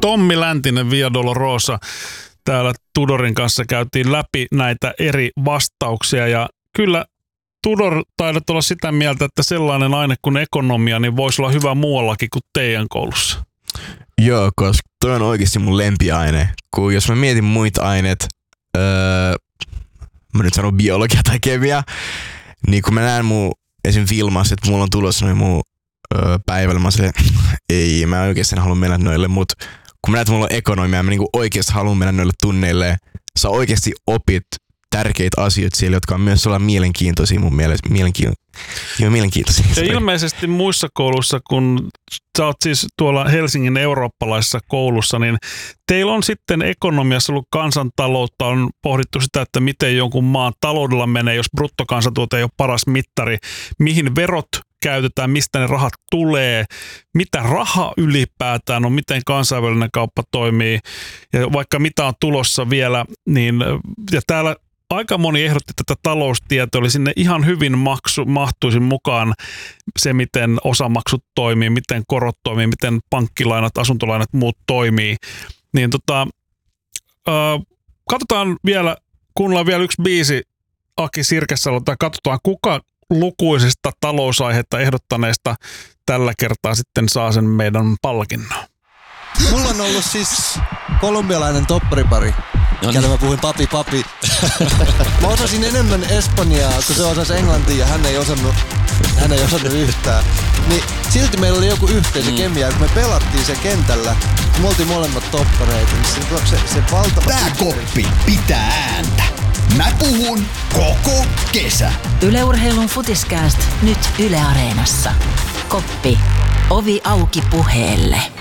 Tommi Läntinen, Via Dolorosa. Täällä Tudorin kanssa käytiin läpi näitä eri vastauksia ja kyllä Tudor taidat olla sitä mieltä, että sellainen aine kuin ekonomia niin voisi olla hyvä muuallakin kuin teidän koulussa. Joo, koska toi on oikeasti mun lempiaine. Kun jos mä mietin muita aineet, mä nyt sanon biologia tai kemia, niin kun mä näen mun esim. Filmassa, että mulla on tulossa noin mun päivällä, mä silleen, ei, mä oikeasti halua mennä noille, mut kun mä näen, että mulla on ekonomia, mä niinku oikeasti haluan mennä noille tunneille. Sä oikeasti opit tärkeitä asioita siellä, jotka on myös olla mielenkiintoisia mun mielestä. Mielenkiintoisia. Ja ilmeisesti muissa kouluissa, kun sä oot siis tuolla Helsingin eurooppalaisessa koulussa, niin teillä on sitten ekonomiassa ollut kansantaloutta, on pohdittu sitä, että miten jonkun maan taloudella menee, jos bruttokansantuote ei ole paras mittari, mihin verot käytetään, mistä ne rahat tulee, mitä raha ylipäätään on, miten kansainvälinen kauppa toimii ja vaikka mitä on tulossa vielä, niin ja täällä aika moni ehdotti tätä taloustietoa, eli sinne ihan hyvin mahtuisi mukaan se, miten osamaksut toimii, miten korot toimii, miten pankkilainat, asuntolainat, muut toimii. Niin katsotaan vielä, kuunnellaan vielä yksi biisi Aki Sirkesalolta, katsotaan kuka lukuisista talousaihetta ehdottaneista tällä kertaa sitten saa sen meidän palkinnon. Mulla on ollut siis kolumbialainen topparipari, kelle mä puhuin papi. Mä osasin enemmän espanjaa, kun se osasi englantia ja hän ei osannut yhtään. Niin silti meillä oli joku yhteisö kemia, kun me pelattiin se kentällä. Me oltiin molemmat toppareita, niin se valtava... Tää koppi pitää ääntä. Mä puhun koko kesä. Yle Urheilun Futiskääst nyt Yle Areenassa. Koppi. Ovi auki puheelle.